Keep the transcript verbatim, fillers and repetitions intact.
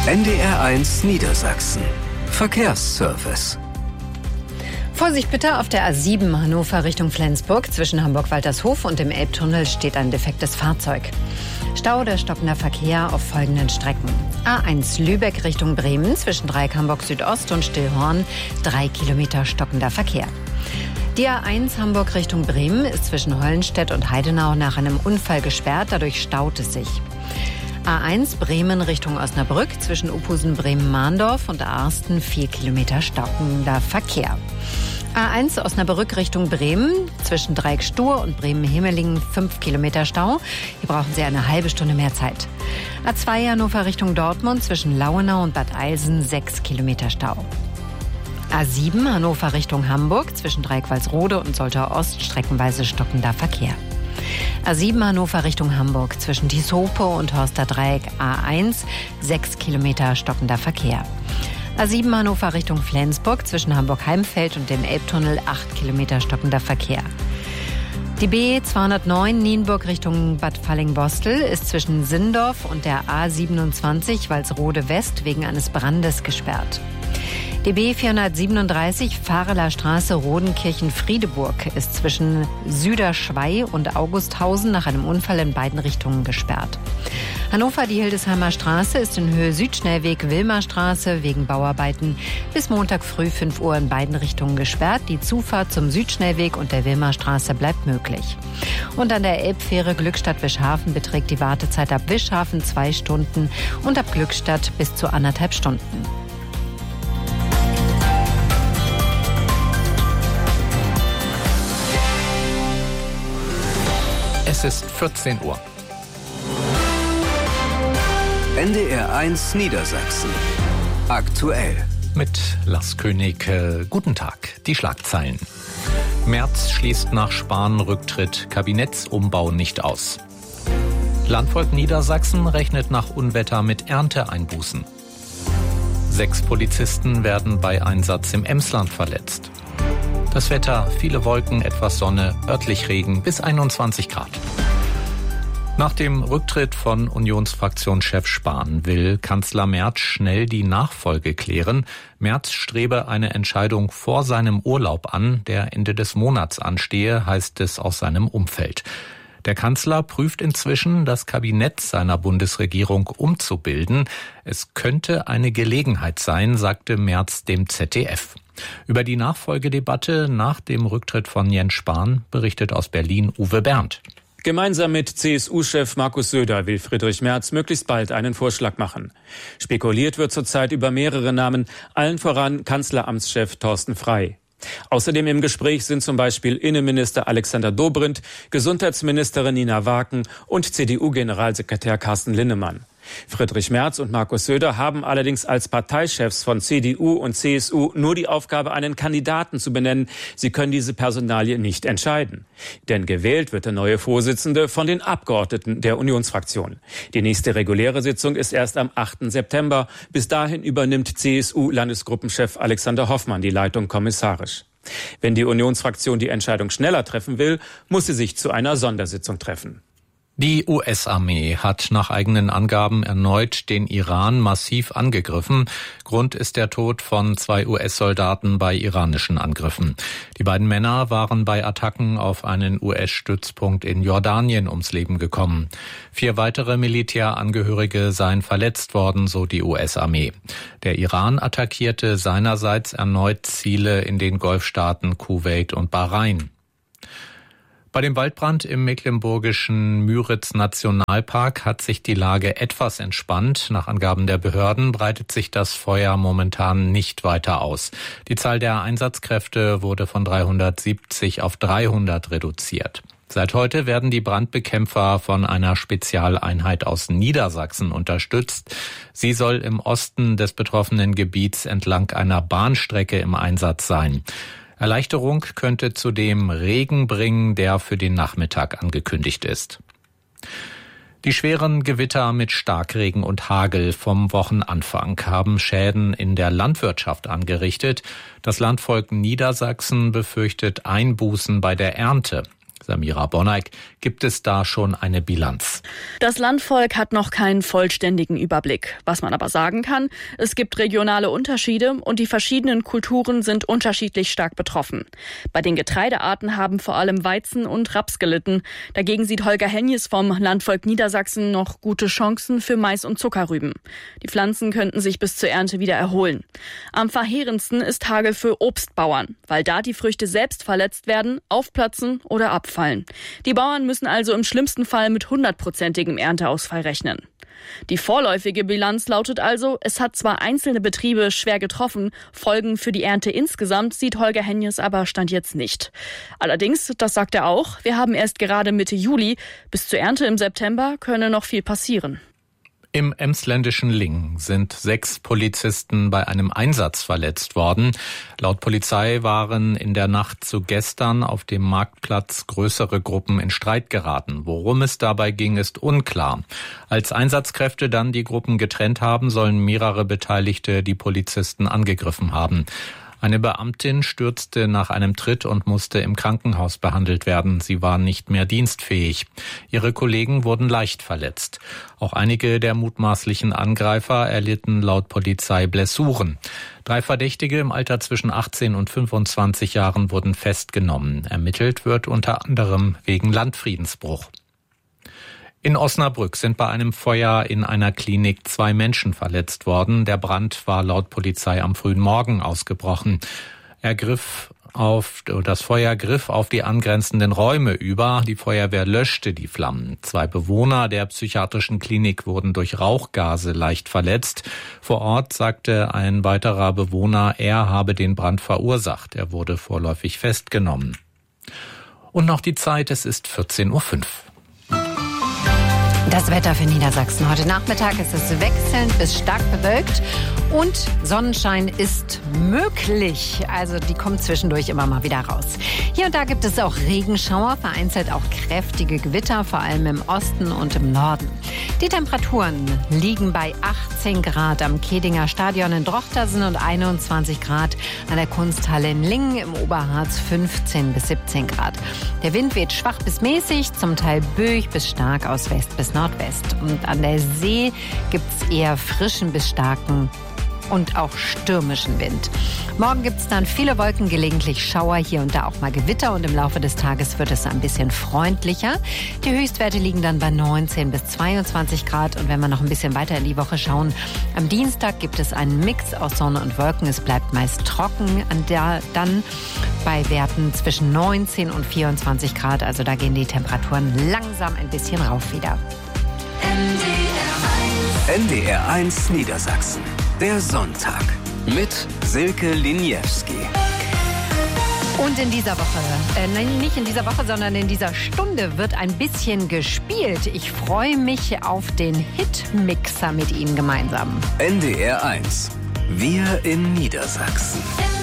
N D R eins Niedersachsen. Verkehrsservice. Vorsicht bitte, auf der A sieben Hannover Richtung Flensburg. Zwischen Hamburg-Waltershof und dem Elbtunnel steht ein defektes Fahrzeug. Stau oder stockender Verkehr auf folgenden Strecken. A eins Lübeck Richtung Bremen. Zwischen Dreieck Hamburg Südost und Stillhorn. Drei Kilometer stockender Verkehr. Die A eins Hamburg Richtung Bremen ist zwischen Hollenstedt und Heidenau nach einem Unfall gesperrt. Dadurch staut es sich. A eins Bremen Richtung Osnabrück. Zwischen Uphusen Bremen-Mahndorf und Arsten vier Kilometer stockender Verkehr. A eins Osnabrück Richtung Bremen. Zwischen Dreieck Stur und Bremen-Hemelingen fünf Kilometer Stau. Hier brauchen Sie eine halbe Stunde mehr Zeit. A zwei Hannover Richtung Dortmund. Zwischen Lauenau und Bad Eilsen sechs Kilometer Stau. A sieben Hannover Richtung Hamburg. Zwischen Dreieck Walsrode und Soltau Ost streckenweise stockender Verkehr. A sieben Hannover Richtung Hamburg. Zwischen Tieshope und Horster Dreieck A eins sechs Kilometer stockender Verkehr. A sieben Hannover Richtung Flensburg. Zwischen Hamburg-Heimfeld und dem Elbtunnel acht Kilometer stockender Verkehr. Die B zweihundertneun Nienburg Richtung Bad Fallingbostel ist zwischen Sindorf und der A siebenundzwanzig Walsrode West wegen eines Brandes gesperrt. Die B vierhundertsiebenunddreißig Fahreler Straße Rodenkirchen-Friedeburg ist zwischen Süderschwei und Augusthausen nach einem Unfall in beiden Richtungen gesperrt. Hannover, die Hildesheimer Straße ist in Höhe Südschnellweg Wilmerstraße wegen Bauarbeiten bis Montag früh fünf Uhr in beiden Richtungen gesperrt. Die Zufahrt zum Südschnellweg und der Wilmerstraße bleibt möglich. Und an der Elbfähre Glückstadt-Wischhafen beträgt die Wartezeit ab Wischhafen zwei Stunden und ab Glückstadt bis zu anderthalb Stunden. Es ist vierzehn Uhr. N D R eins Niedersachsen. Aktuell. Mit Lars König. Äh, guten Tag. Die Schlagzeilen. Merz schließt nach Spahn-Rücktritt Kabinettsumbau nicht aus. Landvolk Niedersachsen rechnet nach Unwetter mit Ernteeinbußen. Sechs Polizisten werden bei Einsatz im Emsland verletzt. Das Wetter, viele Wolken, etwas Sonne, örtlich Regen bis einundzwanzig Grad. Nach dem Rücktritt von Unionsfraktionschef Spahn will Kanzler Merz schnell die Nachfolge klären. Merz strebe eine Entscheidung vor seinem Urlaub an, der Ende des Monats anstehe, heißt es aus seinem Umfeld. Der Kanzler prüft inzwischen, das Kabinett seiner Bundesregierung umzubilden. Es könnte eine Gelegenheit sein, sagte Merz dem Z D F. Über die Nachfolgedebatte nach dem Rücktritt von Jens Spahn berichtet aus Berlin Uwe Berndt. Gemeinsam mit C S U-Chef Markus Söder will Friedrich Merz möglichst bald einen Vorschlag machen. Spekuliert wird zurzeit über mehrere Namen, allen voran Kanzleramtschef Thorsten Frey. Außerdem im Gespräch sind zum Beispiel Innenminister Alexander Dobrindt, Gesundheitsministerin Nina Waken und C D U-Generalsekretär Carsten Linnemann. Friedrich Merz und Markus Söder haben allerdings als Parteichefs von C D U und C S U nur die Aufgabe, einen Kandidaten zu benennen. Sie können diese Personalie nicht entscheiden. Denn gewählt wird der neue Vorsitzende von den Abgeordneten der Unionsfraktion. Die nächste reguläre Sitzung ist erst am achten September. Bis dahin übernimmt C S U-Landesgruppenchef Alexander Hoffmann die Leitung kommissarisch. Wenn die Unionsfraktion die Entscheidung schneller treffen will, muss sie sich zu einer Sondersitzung treffen. Die U S-Armee hat nach eigenen Angaben erneut den Iran massiv angegriffen. Grund ist der Tod von zwei U S-Soldaten bei iranischen Angriffen. Die beiden Männer waren bei Attacken auf einen U S-Stützpunkt in Jordanien ums Leben gekommen. Vier weitere Militärangehörige seien verletzt worden, so die U S-Armee. Der Iran attackierte seinerseits erneut Ziele in den Golfstaaten Kuwait und Bahrain. Bei dem Waldbrand im mecklenburgischen Müritz-Nationalpark hat sich die Lage etwas entspannt. Nach Angaben der Behörden breitet sich das Feuer momentan nicht weiter aus. Die Zahl der Einsatzkräfte wurde von dreihundertsiebzig auf dreihundert reduziert. Seit heute werden die Brandbekämpfer von einer Spezialeinheit aus Niedersachsen unterstützt. Sie soll im Osten des betroffenen Gebiets entlang einer Bahnstrecke im Einsatz sein. Erleichterung könnte zudem Regen bringen, der für den Nachmittag angekündigt ist. Die schweren Gewitter mit Starkregen und Hagel vom Wochenanfang haben Schäden in der Landwirtschaft angerichtet. Das Landvolk Niedersachsen befürchtet Einbußen bei der Ernte. Samira Bonneig, gibt es da schon eine Bilanz? Das Landvolk hat noch keinen vollständigen Überblick. Was man aber sagen kann, es gibt regionale Unterschiede und die verschiedenen Kulturen sind unterschiedlich stark betroffen. Bei den Getreidearten haben vor allem Weizen und Raps gelitten. Dagegen sieht Holger Henjes vom Landvolk Niedersachsen noch gute Chancen für Mais und Zuckerrüben. Die Pflanzen könnten sich bis zur Ernte wieder erholen. Am verheerendsten ist Hagel für Obstbauern, weil da die Früchte selbst verletzt werden, aufplatzen oder abfallen. Die Bauern müssen also im schlimmsten Fall mit hundertprozentigem Ernteausfall rechnen. Die vorläufige Bilanz lautet also, es hat zwar einzelne Betriebe schwer getroffen, Folgen für die Ernte insgesamt sieht Holger Henjes aber Stand jetzt nicht. Allerdings, das sagt er auch, wir haben erst gerade Mitte Juli, bis zur Ernte im September könne noch viel passieren. Im emsländischen Lingen sind sechs Polizisten bei einem Einsatz verletzt worden. Laut Polizei waren in der Nacht zu gestern auf dem Marktplatz größere Gruppen in Streit geraten. Worum es dabei ging, ist unklar. Als Einsatzkräfte dann die Gruppen getrennt haben, sollen mehrere Beteiligte die Polizisten angegriffen haben. Eine Beamtin stürzte nach einem Tritt und musste im Krankenhaus behandelt werden. Sie war nicht mehr dienstfähig. Ihre Kollegen wurden leicht verletzt. Auch einige der mutmaßlichen Angreifer erlitten laut Polizei Blessuren. Drei Verdächtige im Alter zwischen achtzehn und fünfundzwanzig Jahren wurden festgenommen. Ermittelt wird unter anderem wegen Landfriedensbruch. In Osnabrück sind bei einem Feuer in einer Klinik zwei Menschen verletzt worden. Der Brand war laut Polizei am frühen Morgen ausgebrochen. Er griff auf, das Feuer griff auf die angrenzenden Räume über. Die Feuerwehr löschte die Flammen. Zwei Bewohner der psychiatrischen Klinik wurden durch Rauchgase leicht verletzt. Vor Ort sagte ein weiterer Bewohner, er habe den Brand verursacht. Er wurde vorläufig festgenommen. Und noch die Zeit, es ist vierzehn Uhr fünf. Das Wetter für Niedersachsen. Heute Nachmittag ist es wechselnd bis stark bewölkt und Sonnenschein ist möglich. Also die kommt zwischendurch immer mal wieder raus. Hier und da gibt es auch Regenschauer, vereinzelt auch kräftige Gewitter, vor allem im Osten und im Norden. Die Temperaturen liegen bei achtzehn Grad am Kedinger Stadion in Drochtersen und einundzwanzig Grad an der Kunsthalle in Lingen, im Oberharz fünfzehn bis siebzehn Grad. Der Wind weht schwach bis mäßig, zum Teil böig bis stark aus West bis Nordwest. Und an der See gibt's eher frischen bis starken und auch stürmischen Wind. Morgen gibt's dann viele Wolken, gelegentlich Schauer, hier und da auch mal Gewitter und im Laufe des Tages wird es ein bisschen freundlicher. Die Höchstwerte liegen dann bei neunzehn bis zweiundzwanzig Grad und wenn wir noch ein bisschen weiter in die Woche schauen, am Dienstag gibt es einen Mix aus Sonne und Wolken. Es bleibt meist trocken, an der dann bei Werten zwischen neunzehn und vierundzwanzig Grad. Also da gehen die Temperaturen langsam ein bisschen rauf wieder. N D R eins Niedersachsen. Der Sonntag mit Silke Liniewski. Und in dieser Woche, äh, nein, nicht in dieser Woche, sondern in dieser Stunde wird ein bisschen gespielt. Ich freue mich auf den Hitmixer mit Ihnen gemeinsam. N D R eins. Wir in Niedersachsen.